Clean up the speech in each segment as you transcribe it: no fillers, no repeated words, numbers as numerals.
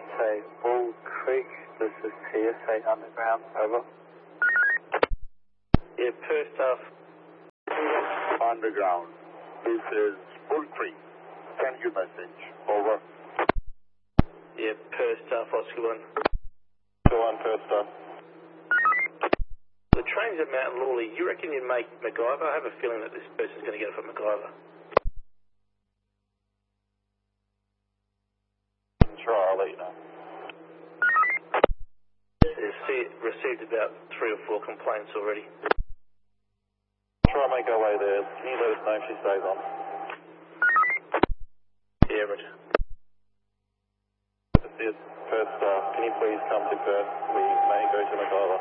TSA Bull Creek, this is TSA Underground, over. Yeah, Perth staff. Underground, this is Bull Creek. Send you message, over. Yeah, Perth staff, Oscar 1. Go on, Perth staff. The train's at Mount Lawley. You reckon you'd make MacGyver? I have a feeling that this person's going to get it from MacGyver. Sure, I'll let you know. Received about 3 or 4 complaints already. Try and make our way there. Can you let us know if she stays on? Yeah, Roger. This is Perth staff. Can you please come to Perth? We may go to MacGyver.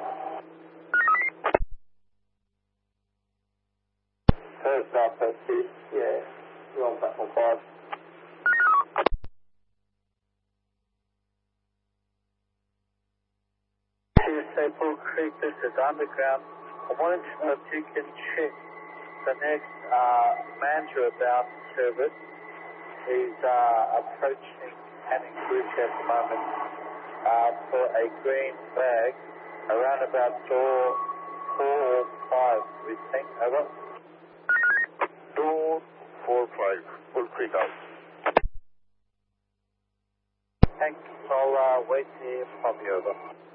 Perth staff, Perth 2, yeah, we're on platform 5. TSA Bull Creek, this is Underground. I wanted to know if you can check the next manager about service. He's approaching Canning Bridge at the moment for a green flag around about door 4 or 5, we think, over. Door 45, Bull Creek out. Thanks, I'll wait to hear from you, over.